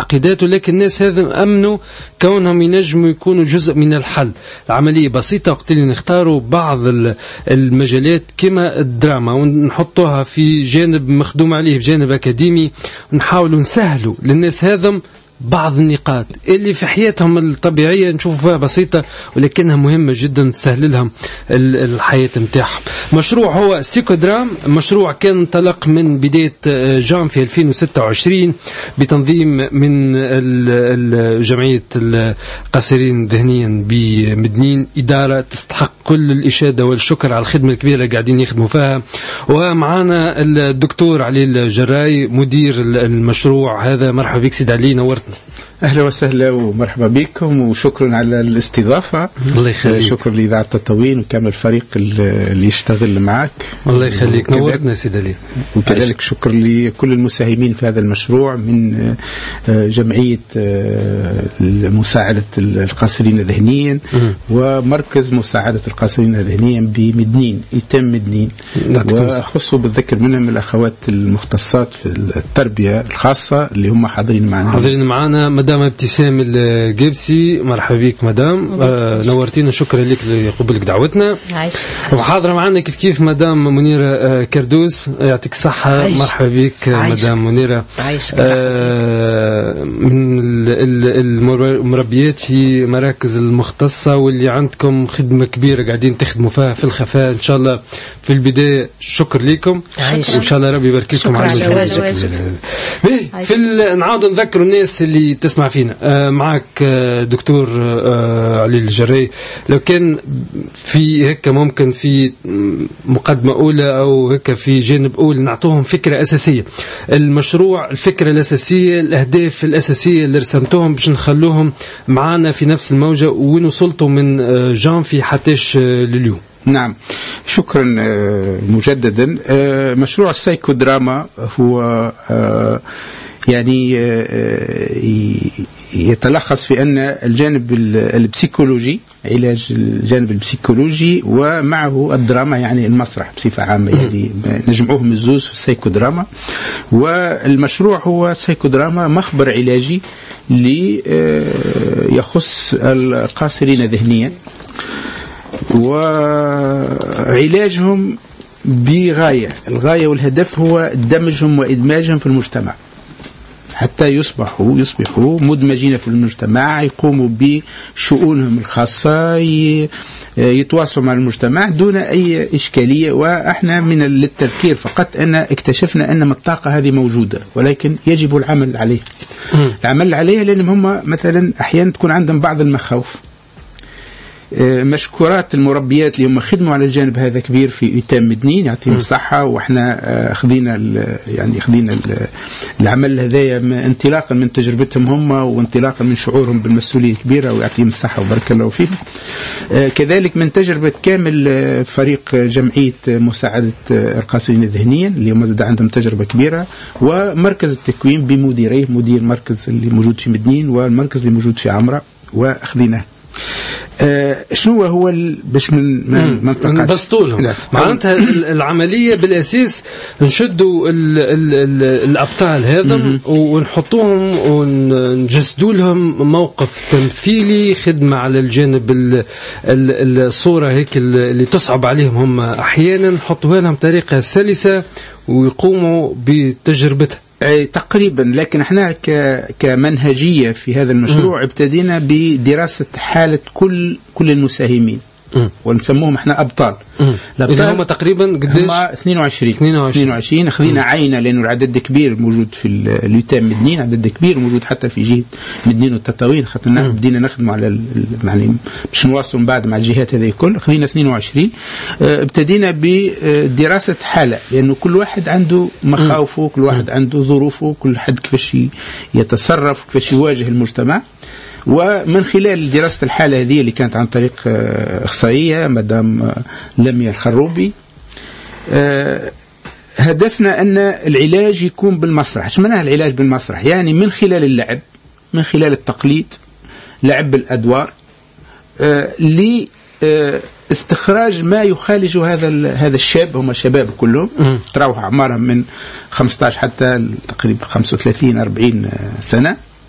التعقيدات، ولكن الناس هذا أمنوا كونهم ينجموا يكونوا جزء من الحل. العملية بسيطة، وقت اللي نختاروا بعض المجالات كما الدراما ونحطوها في جانب مخدوم عليه بجانب أكاديمي، ونحاولوا نسهلوا للناس هذم بعض النقاط اللي في حياتهم الطبيعية نشوفها بسيطة ولكنها مهمة جدا تسهل لهم الحياة متاعهم. مشروع هو سيكودرام، مشروع كان انطلق من بداية جانفي 2026 بتنظيم من جمعية القاصرين ذهنيا بمدنين، إدارة تستحق كل الإشادة والشكر على الخدمة الكبيرة اللي قاعدين يخدموا فيها. ومعنا الدكتور علي الجراي مدير المشروع هذا. مرحبا بك سيد علي، نورتنا. أهلا وسهلا ومرحبا بكم وشكرا على الاستضافة. الله يخليك. شكرا لإذاعة تطوين وكامل الفريق اللي يشتغل معك. الله يخليك، نورتنا سيد علي. وكذلك شكر لكل المساهمين في هذا المشروع من جمعية مساعدة القاصرين ذهنيا ومركز مساعدة القاصرين ذهنيا بمدنين إيتام مدنين، وخصوا بالذكر منهم الأخوات المختصات في التربية الخاصة اللي هم حاضرين معنا مدام ابتسام الجبسي. مرحبا بك مدام، نورتينا، شكرا لك لقبولك دعوتنا. وحاضرة معنا كيف مدام منيرة كردوس، يعطيك الصحة. مرحبا بك مدام منيرة، من المربيات في مراكز المختصة واللي عندكم خدمة كبيرة قاعدين تخدموا فيها في الخفاء. إن شاء الله في البداية شكر لكم، وإن شاء الله ربي يبارك لكم على المجهود. نعاود نذكر الناس اللي تسمع فينا. معك دكتور علي الجراي، لو كان في هيك ممكن في مقدمة أولى أو هيك في جانب أول نعطوهم فكرة أساسية المشروع، الفكرة الأساسية، الأهداف الأساسية اللي رسمتوهم باش نخلوهم معنا في نفس الموجة، وين وصلتوا من جانفي حتىش لليوم. نعم، شكرا مجددا. مشروع السايكودراما هو يعني يتلخص في أن الجانب البسيكولوجي، علاج الجانب البسيكولوجي ومعه الدراما، يعني المسرح بصفة عامة، يعني نجمعوهم الزوز في السايكودراما. والمشروع هو سايكودراما مخبر علاجي يخص القاصرين ذهنيا، وعلاجهم بغاية. الغاية والهدف هو دمجهم وإدماجهم في المجتمع حتى يصبحوا مدمجين في المجتمع، يقوموا بشؤونهم الخاصة، يتواصلوا مع المجتمع دون أي إشكالية. وإحنا من للتذكير فقط أن اكتشفنا أن الطاقة هذه موجودة، ولكن يجب العمل عليها لأن هم مثلا أحيانا تكون عندهم بعض المخاوف. مشكورات المربيات اللي هم خدموا على الجانب هذا كبير في إيتام مدنين، يعطيهم الصحة. وإحنا خذينا العمل هذايا انطلاقا من تجربتهم هم وانطلاقا من شعورهم بالمسؤولية الكبيرة، ويعطيهم الصحة وبارك الله فيهم. كذلك من تجربة كامل فريق جمعية مساعدة القاصرين ذهنيا اللي هم عندهم تجربة كبيرة، ومركز التكوين بمديريه، مدير مركز اللي موجود في مدنين والمركز اللي موجود في عمرة، وأخذيناه. شنو هو باش من نبسطولهم معناتها العملية بالأساس نشدوا الأبطال هذا ونحطوهم ونجسدوا لهم موقف تمثيلي، خدمة على الجانب الصورة هيك اللي تصعب عليهم هم أحيانا، نحطوها لهم بطريقة سلسة ويقوموا بتجربتها تقريبا. لكن احنا كمنهجية في هذا المشروع ابتدينا بدراسة حالة كل المساهمين، ونسموهم احنا أبطال. اللي هم تقريبا قديش؟ هم 22 أخذنا عينة، لأنه العدد كبير موجود في اليتام مدنين، عدد كبير موجود حتى في جهة مدنين والتطوين. خدنا بدينا نخدم على يعني باش نواصل من بعد مع الجهات هذه الكل. أخذنا 22. ابتدينا بدراسة حالة، لأنه كل واحد عنده مخاوفه، كل واحد عنده ظروفه، كل حد كيفاش يتصرف، كيفاش يواجه المجتمع. ومن خلال دراسة الحالة هذه اللي كانت عن طريق إخصائية مدام لميا الخروبي، هدفنا أن العلاج يكون بالمسرح. ايش معناها العلاج بالمسرح؟ يعني من خلال اللعب، من خلال التقليد، لعب بالأدوار، لاستخراج ما يخالج هذا الشاب. هم شباب كلهم، تراوح أعمارهم من 15 حتى تقريبا 35-40 سنة.